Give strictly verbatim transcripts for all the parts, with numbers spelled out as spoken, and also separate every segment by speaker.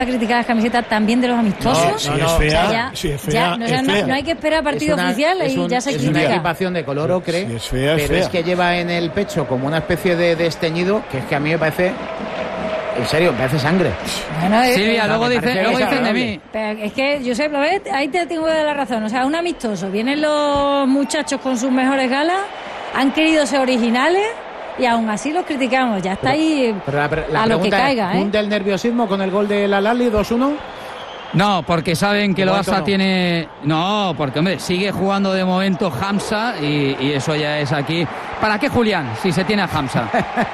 Speaker 1: criticar las camisetas también de los amistosos.
Speaker 2: No, no, no,
Speaker 1: o sea, ya,
Speaker 2: sí, es fea,
Speaker 1: ya, no, o sea,
Speaker 2: es
Speaker 1: no,
Speaker 2: fea.
Speaker 1: no hay que esperar partido
Speaker 3: una,
Speaker 1: oficial y
Speaker 3: un,
Speaker 1: ya se
Speaker 3: es
Speaker 1: critica.
Speaker 3: una equipación de color ocre,
Speaker 2: sí, es fea, es
Speaker 3: pero
Speaker 2: fea.
Speaker 3: es que lleva en el pecho como una especie de desteñido que es que a mí me parece, en serio, me parece sangre.
Speaker 1: Bueno, eh,
Speaker 4: Silvia,
Speaker 1: eh,
Speaker 4: luego,
Speaker 3: me
Speaker 4: dice,
Speaker 3: parece
Speaker 4: luego dicen de
Speaker 3: desagradable.
Speaker 4: mí.
Speaker 1: Pero es que, Josep, ¿lo ves? Ahí te tengo que dar la razón. O sea, un amistoso. Vienen los muchachos con sus mejores galas, han querido ser originales y aún así los criticamos. Ya está
Speaker 3: Pero,
Speaker 1: ahí
Speaker 3: pero la, la
Speaker 1: a lo que
Speaker 3: pregunta
Speaker 1: caiga,
Speaker 3: es,
Speaker 1: ¿eh?
Speaker 3: ¿hunde el nerviosismo con el gol de la Lali dos uno?
Speaker 4: No, porque saben que el
Speaker 3: momento
Speaker 4: Barça
Speaker 3: no.
Speaker 4: tiene... No, porque, hombre, sigue jugando de momento Hamza y, y eso ya es aquí... ¿Para qué, Julián, si se tiene a Hamza?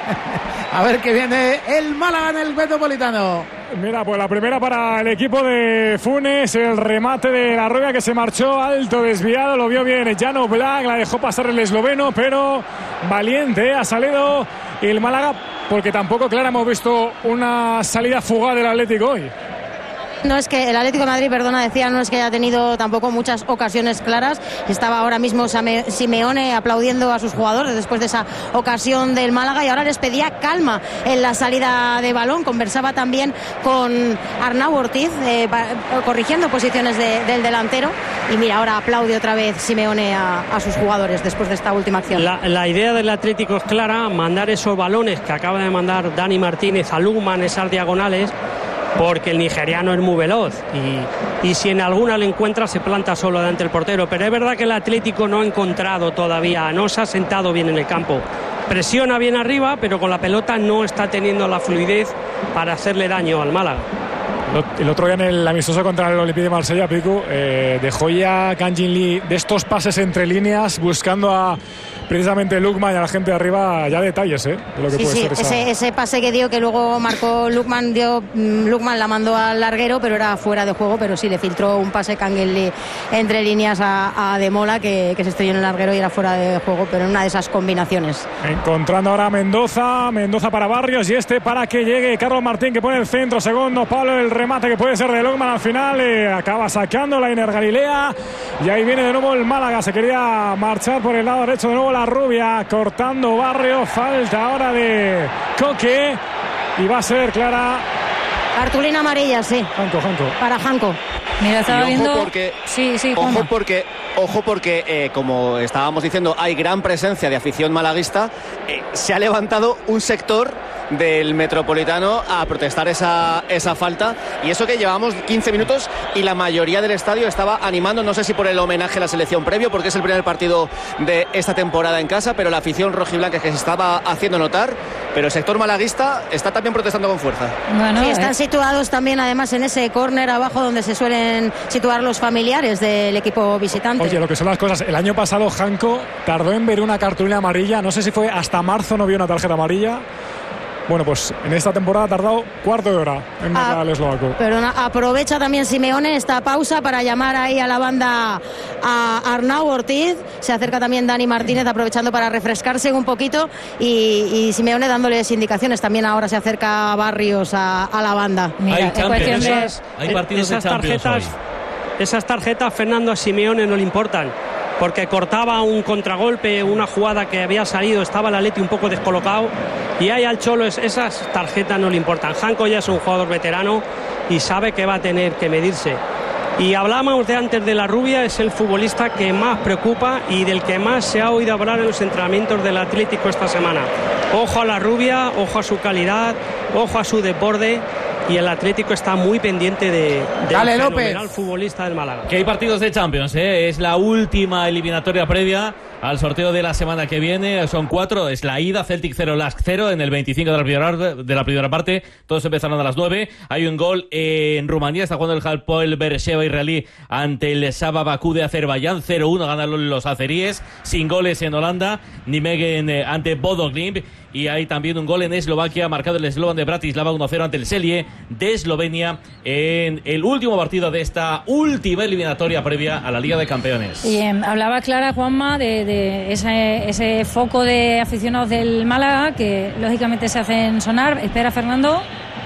Speaker 3: A ver que viene el Málaga en el Metropolitano.
Speaker 5: Mira, pues la primera para el equipo de Funes, el remate de la Rubia que se marchó alto, desviado, lo vio bien Jano Black, la dejó pasar el esloveno, pero valiente, ¿eh? Ha salido el Málaga, porque tampoco, Clara, hemos visto una salida fugaz del Atlético hoy.
Speaker 6: No es que el Atlético de Madrid, perdona, decía, no es que haya tenido tampoco muchas ocasiones claras. Estaba ahora mismo Simeone aplaudiendo a sus jugadores después de esa ocasión del Málaga y ahora les pedía calma en la salida de balón. Conversaba también con Arnau Ortiz, eh, corrigiendo posiciones de, del delantero. Y mira, ahora aplaude otra vez Simeone a, a sus jugadores después de esta última acción.
Speaker 7: La, la idea del Atlético es clara, mandar esos balones que acaba de mandar Dani Martínez a Lukman, esas diagonales, porque el nigeriano es muy veloz y, y si en alguna le encuentra se planta solo delante del portero, pero es verdad que el Atlético no ha encontrado todavía, no se ha sentado bien en el campo, presiona bien arriba pero con la pelota no está teniendo la fluidez para hacerle daño al Málaga.
Speaker 5: El otro día en el amistoso contra el Olympique de Marsella, Pico, eh, dejó ya Kang Jin Lee de estos pases entre líneas buscando a precisamente Lukman y a la gente de arriba ya detalles, ¿eh? De lo que
Speaker 6: sí,
Speaker 5: puede
Speaker 6: sí,
Speaker 5: ser esa...
Speaker 6: ese, ese pase que dio, que luego marcó Lukman, dio, Lukman la mandó al larguero, pero era fuera de juego, pero sí le filtró un pase Kang Jin Lee entre líneas a, a Demola, que, que se estrelló en el larguero y era fuera de juego, pero en una de esas combinaciones.
Speaker 5: Encontrando ahora a Mendoza, Mendoza para Barrios y este para que llegue Carlos Martín, que pone el centro, segundo Pablo, el remate que puede ser de Lukman al final, eh, acaba saqueando la Iner Galilea y ahí viene de nuevo el Málaga, se quería marchar por el lado derecho de nuevo la Rubia, cortando Barrio, falta ahora de Coque y va a ser, Clara,
Speaker 6: cartulina amarilla, sí.
Speaker 5: Janko, Janko.
Speaker 6: Para Janko.
Speaker 1: Mira, estaba
Speaker 8: y ojo
Speaker 1: viendo...
Speaker 8: porque,
Speaker 1: sí, sí,
Speaker 8: ojo
Speaker 1: Juanma.
Speaker 8: porque, ojo porque eh, como estábamos diciendo, hay gran presencia de afición malaguista. Eh, se ha levantado un sector del Metropolitano a protestar esa, esa falta, y eso que llevamos quince minutos y la mayoría del estadio estaba animando, no sé si por el homenaje a la selección previo, porque es el primer partido de esta temporada en casa, pero la afición rojiblanca que se estaba haciendo notar, pero el sector malaguista está también protestando con fuerza.
Speaker 1: Bueno,
Speaker 6: sí, están
Speaker 1: eh.
Speaker 6: situados también además en ese córner abajo donde se suelen situar los familiares del equipo visitante.
Speaker 5: Oye, lo que son las cosas, el año pasado Janko tardó en ver una cartulina amarilla, no sé si fue hasta marzo no vio una tarjeta amarilla. Bueno, pues en esta temporada ha tardado cuarto de hora en ver
Speaker 6: Ah,
Speaker 5: al eslovaco.
Speaker 6: Perdona, aprovecha también Simeone esta pausa para llamar ahí a la banda a Arnau Ortiz. Se acerca también Dani Martínez aprovechando para refrescarse un poquito y, y Simeone dándoles indicaciones. También ahora se acerca Barrios a, a la banda.
Speaker 1: Mira,
Speaker 9: Hay
Speaker 1: es cuestión de...
Speaker 9: Champions, hay partidos
Speaker 7: esas
Speaker 9: de Champions
Speaker 7: tarjetas,
Speaker 9: hoy.
Speaker 7: esas tarjetas, Fernando, a Simeone no le importan, porque cortaba un contragolpe, una jugada que había salido, estaba el Atleti un poco descolocado, y ahí al Cholo esas tarjetas no le importan. Janko ya es un jugador veterano y sabe que va a tener que medirse. Y hablábamos de antes de la Rubia, es el futbolista que más preocupa y del que más se ha oído hablar en los entrenamientos del Atlético esta semana. Ojo a la Rubia, ojo a su calidad, ojo a su desborde, y el Atlético está muy pendiente de, de
Speaker 3: Dale,
Speaker 7: el
Speaker 3: López.
Speaker 7: fenomenal futbolista del Málaga.
Speaker 9: Que hay partidos de Champions, ¿eh? Es la última eliminatoria previa al sorteo de la semana que viene. Son cuatro, es la ida, Celtic cero, Lask cero en el veinticinco de la primera, de la primera parte. Todos empezaron a las nueve. Hay un gol en Rumanía, está jugando el Hapoel Beersheva israelí ante el Saba Bakú de Azerbaiyán, cero uno ganan los azeríes. Sin goles en Holanda, Nijmegen eh, ante Bodo Glimt. Y hay también un gol en Eslovaquia, marcado el Slovan de Bratislava uno cero ante el Celje de Eslovenia en el último partido de esta última eliminatoria previa a la Liga de Campeones.
Speaker 1: Y eh, hablaba Clara, Juanma, de, de ese, ese foco de aficionados del Málaga que lógicamente se hacen sonar. Espera, Fernando.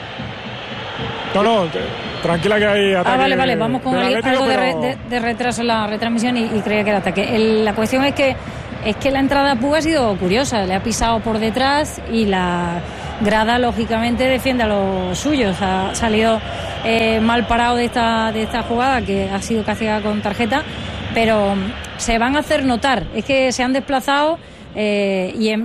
Speaker 5: No, no, tranquila que hay ataque.
Speaker 1: Ah, vale, vale, vamos con
Speaker 5: del
Speaker 1: el-
Speaker 5: Atlético,
Speaker 1: algo de,
Speaker 5: pero...
Speaker 1: re- de, de retraso en la retransmisión y, y creía que era ataque. El, la cuestión es que es que la entrada a Puga ha sido curiosa, le ha pisado por detrás y la Grada lógicamente defiende a los suyos, ha salido eh, mal parado de esta, de esta jugada que ha sido castigada con tarjeta, pero se van a hacer notar, es que se han desplazado eh, y en